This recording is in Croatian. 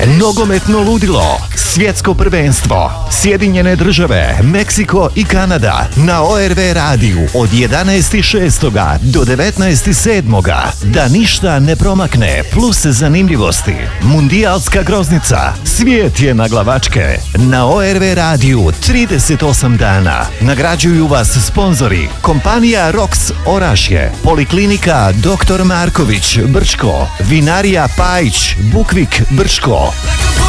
nogometno ludilo, svjetsko prvenstvo, Sjedinjene države, Meksiko i Kanada na ORV radiju od 11.6. do 19.7. Da ništa ne promakne, plus zanimljivosti, mundijalska groznica, svijet je na glavačke. Na ORV radiju 38 dana. Nagrađuju vas sponzori kompanija Rox Orašje, Poliklinika Dr. Marković Brčko, Vinarija Pajić Bukvik Brčko.